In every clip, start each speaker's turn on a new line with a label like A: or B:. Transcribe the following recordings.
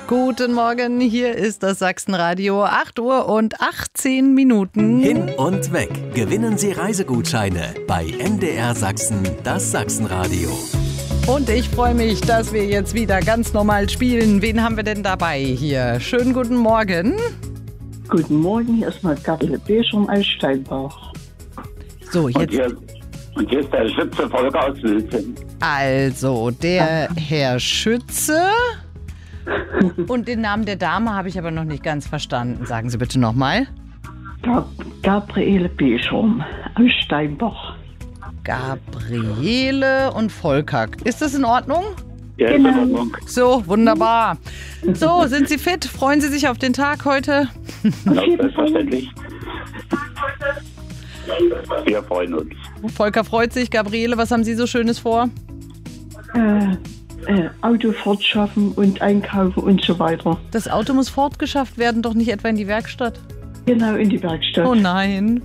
A: Guten Morgen, hier ist das Sachsenradio, 8 Uhr und 18 Minuten.
B: Hin und weg. Gewinnen Sie Reisegutscheine bei MDR Sachsen, das Sachsenradio.
A: Und ich freue mich, dass wir jetzt wieder ganz normal spielen. Wen haben wir denn dabei hier? Schönen guten Morgen.
C: Guten Morgen, hier ist mal Gabriele Beschum aus Steinbach.
A: So, jetzt.
D: Und hier ist der Schütze Volker aus Wilsen.
A: Also, der Herr Schütze. Und den Namen der Dame habe ich aber noch nicht ganz verstanden. Sagen Sie bitte nochmal.
C: Gabriele Beschum aus Steinbach.
A: Gabriele und Volker. Ist das in Ordnung?
D: Ja,
C: Genau.
D: ist in Ordnung.
A: So, wunderbar. So, sind Sie fit? Freuen Sie sich auf den Tag heute?
D: Ja, selbstverständlich. Wir freuen uns.
A: Volker freut sich. Gabriele, was haben Sie so Schönes vor?
C: Auto fortschaffen und einkaufen und so weiter.
A: Das Auto muss fortgeschafft werden, doch nicht etwa in die Werkstatt.
C: Genau, in die Werkstatt.
A: Oh nein.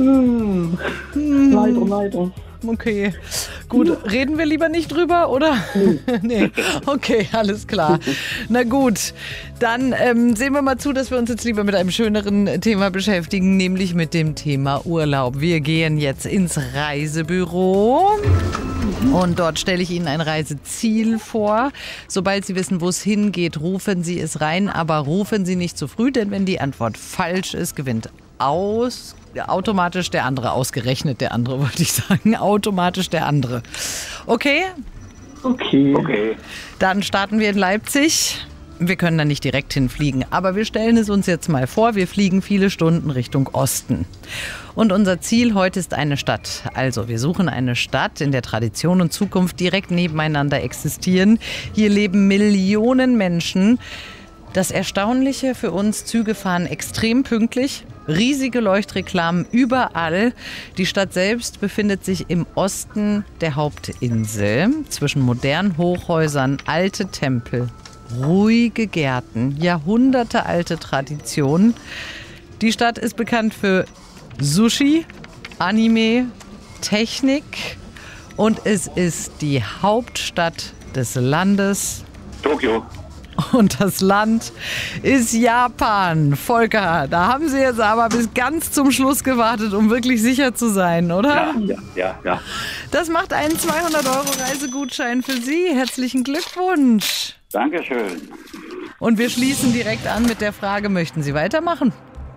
C: Leider.
A: Okay, gut. Reden wir lieber nicht drüber, oder? Nee. Okay, alles klar. Na gut, dann sehen wir mal zu, dass wir uns jetzt lieber mit einem schöneren Thema beschäftigen, nämlich mit dem Thema Urlaub. Wir gehen jetzt ins Reisebüro und dort stelle ich Ihnen ein Reiseziel vor. Sobald Sie wissen, wo es hingeht, rufen Sie es rein, aber rufen Sie nicht zu früh, denn wenn die Antwort falsch ist, gewinnt automatisch der andere, ausgerechnet der andere, wollte ich sagen. Automatisch der andere. Okay?
C: Okay.
A: Dann starten wir in Leipzig. Wir können da nicht direkt hinfliegen, aber wir stellen es uns jetzt mal vor. Wir fliegen viele Stunden Richtung Osten. Und unser Ziel heute ist eine Stadt. Also wir suchen eine Stadt, in der Tradition und Zukunft direkt nebeneinander existieren. Hier leben Millionen Menschen. Das Erstaunliche für uns, Züge fahren extrem pünktlich, riesige Leuchtreklamen überall. Die Stadt selbst befindet sich im Osten der Hauptinsel, zwischen modernen Hochhäusern, alte Tempel, ruhige Gärten, jahrhundertealte Traditionen. Die Stadt ist bekannt für Sushi, Anime, Technik und es ist die Hauptstadt des Landes
D: Tokio.
A: und das Land ist Japan. Volker, da haben Sie jetzt aber bis ganz zum Schluss gewartet, um wirklich sicher zu sein, oder?
D: Ja.
A: Das macht einen 200 € Reisegutschein für Sie. Herzlichen Glückwunsch.
D: Dankeschön.
A: Und wir schließen direkt an mit der Frage, möchten Sie weitermachen?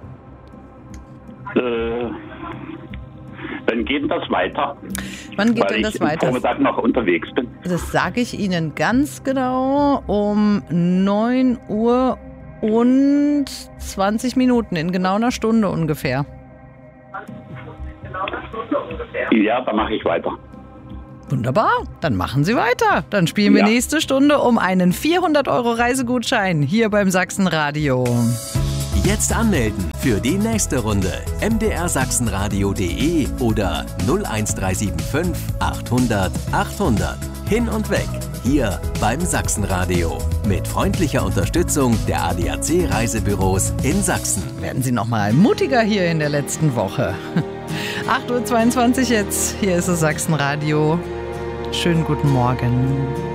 D: Wann geht denn das weiter?
A: Wann geht
D: Weil
A: denn das
D: ich am
A: weiter?
D: Vormittag noch unterwegs bin.
A: Das sage ich Ihnen ganz genau um 9 Uhr und 20 Minuten, in genau einer Stunde ungefähr.
D: Ja, dann mache ich weiter.
A: Wunderbar, dann machen Sie weiter. Dann spielen wir
D: Ja.
A: nächste Stunde um einen 400 € Reisegutschein hier beim Sachsenradio.
B: Jetzt anmelden für die nächste Runde. mdrsachsenradio.de oder 01375 800 800. Hin und weg. Hier beim Sachsenradio. Mit freundlicher Unterstützung der ADAC Reisebüros in Sachsen.
A: Werden Sie noch mal mutiger hier in der letzten Woche. 8:22 Uhr jetzt. Hier ist das Sachsenradio. Schönen guten Morgen.